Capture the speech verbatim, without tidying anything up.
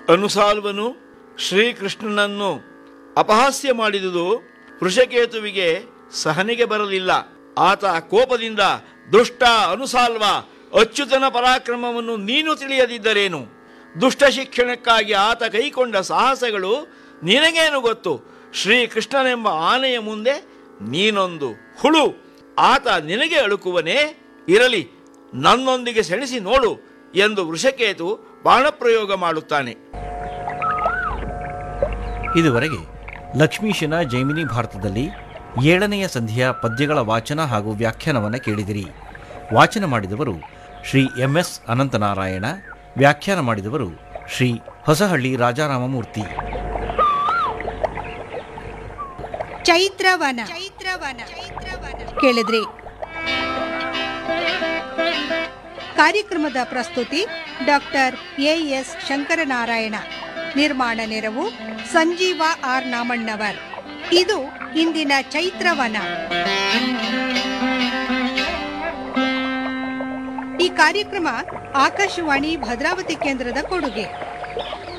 ಅನುಸಾಲ್ವನು ಶ್ರೀಕೃಷ್ಣನನ್ನು ಅಪಹಾಸ್ಯ ಮಾಡಿದುದು ವೃಷಕೇತುವಿಗೆ ಸಹನೆಗೆ ಬರಲಿಲ್ಲ. ಆತ ಕೋಪದಿಂದ, ದುಷ್ಟ ಅನುಸಾಲ್ವ, ಅಚ್ಯುತನ ಪರಾಕ್ರಮವನ್ನು ನೀನು ತಿಳಿಯದಿದ್ದರೇನು? ದುಷ್ಟ ಶಿಕ್ಷಣಕ್ಕಾಗಿ ಆತ ಕೈಕೊಂಡ ಸಾಹಸಗಳು ನಿನಗೇನು ಗೊತ್ತು? ಶ್ರೀಕೃಷ್ಣನೆಂಬ ಆನೆಯ ಮುಂದೆ ನೀನೊಂದು ಹುಳು. ಆತ ನಿನಗೆ ಅಳುಕುವನೇ? ಇರಲಿ, ನನ್ನೊಂದಿಗೆ ಸೆಣಸಿ ನೋಡು ಎಂದು ವೃಷಕೇತು ಬಾಣಪ್ರಯೋಗ ಮಾಡುತ್ತಾನೆ. ಇದುವರೆಗೆ ಲಕ್ಷ್ಮೀಶನ ಜೈಮಿನಿ ಭಾರತದಲ್ಲಿ ಏಳನೆಯ ಸಂಧಿಯ ಪದ್ಯಗಳ ವಾಚನ ಹಾಗೂ ವ್ಯಾಖ್ಯಾನವನ್ನು ಕೇಳಿದಿರಿ. ವಾಚನ ಮಾಡಿದವರು ಶ್ರೀ ಎಂ ಎಸ್ ಅನಂತನಾರಾಯಣ, ವ್ಯಾಖ್ಯಾನ ಮಾಡಿದವರು ಶ್ರೀ ಹೊಸಹಳ್ಳಿ ರಾಜಾರಾಮಮೂರ್ತಿ. ಚೈತ್ರವನ ಚೈತ್ರವನ ಕೇಳಿದ್ರಿ. ಕಾರ್ಯಕ್ರಮದ ಪ್ರಸ್ತುತಿ ಡಾಕ್ಟರ್ ಎ ಎಸ್ ಶಂಕರನಾರಾಯಣ. ನಿರ್ಮಾಣ ನೆರವು ಸಂಜೀವ ಆರ್ ನಾಮಣ್ಣವರ್. ಇದು ಇಂದಿನ ಚೈತ್ರವನ. ಈ ಕಾರ್ಯಕ್ರಮ ಆಕಾಶವಾಣಿ ಭದ್ರಾವತಿ ಕೇಂದ್ರದ ಕೊಡುಗೆ.